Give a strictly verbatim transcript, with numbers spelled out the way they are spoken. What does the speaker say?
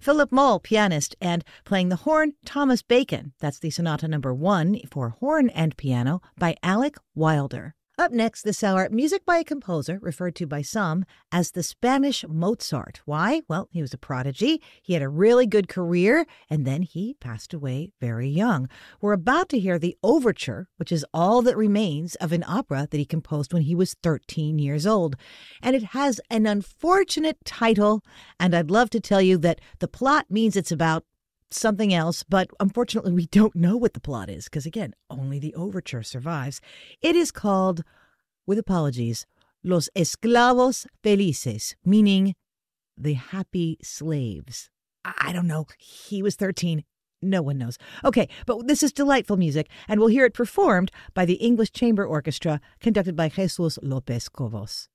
Philip Moll, pianist, and playing the horn, Thomas Bacon. That's the Sonata Number One for horn and piano by Alec Wilder. Up next this hour, music by a composer referred to by some as the Spanish Mozart. Why? Well, he was a prodigy. He had a really good career, and then he passed away very young. We're about to hear the overture, which is all that remains of an opera that he composed when he was thirteen years old. And it has an unfortunate title, and I'd love to tell you that the plot means it's about something else, but unfortunately we don't know what the plot is because, again, only the overture survives. It is called, with apologies, Los Esclavos Felices, meaning the happy slaves. I don't know. He was thirteen. No one knows. Okay, but this is delightful music, and we'll hear it performed by the English Chamber Orchestra, conducted by Jesus Lopez Cobos.